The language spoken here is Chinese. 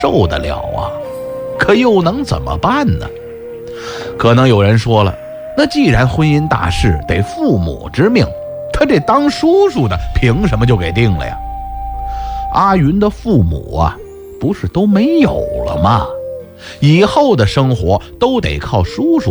受得了啊，可又能怎么办呢？可能有人说了，那既然婚姻大事得父母之命，他这当叔叔的凭什么就给定了呀？阿云的父母啊，不是都没有了吗？以后的生活都得靠叔叔